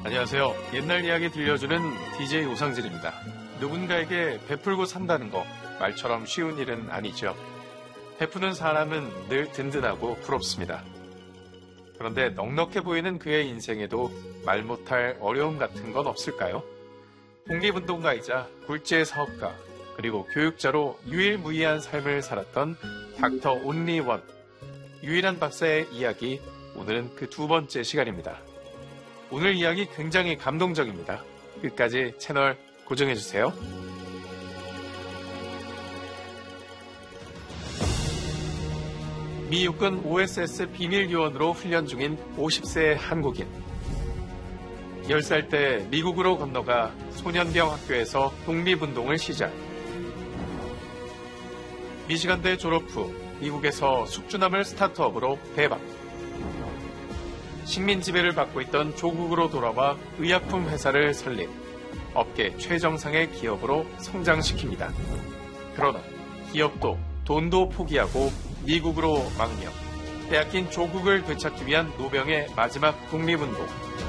안녕하세요. 옛날 이야기 들려주는 DJ 오상진입니다. 누군가에게 베풀고 산다는 거 말처럼 쉬운 일은 아니죠. 베푸는 사람은 늘 든든하고 부럽습니다. 그런데 넉넉해 보이는 그의 인생에도 말 못할 어려움 같은 건 없을까요? 독립운동가이자 굴지의 사업가, 그리고 교육자로 유일무이한 삶을 살았던 닥터 온리원, 유일한 박사의 이야기, 오늘은 그 두 번째 시간입니다. 오늘 이야기 굉장히 감동적입니다. 끝까지 채널 고정해주세요. 미 육군 OSS 비밀요원으로 훈련 중인 50세 한국인. 10살 때 미국으로 건너가 소년병 학교에서 독립운동을 시작. 미시간대 졸업 후 미국에서 숙주나물 스타트업으로 대박. 식민 지배를 받고 있던 조국으로 돌아와 의약품 회사를 설립. 업계 최정상의 기업으로 성장시킵니다. 그러나 기업도 돈도 포기하고 미국으로 망명. 빼앗긴 조국을 되찾기 위한 노병의 마지막 독립운동.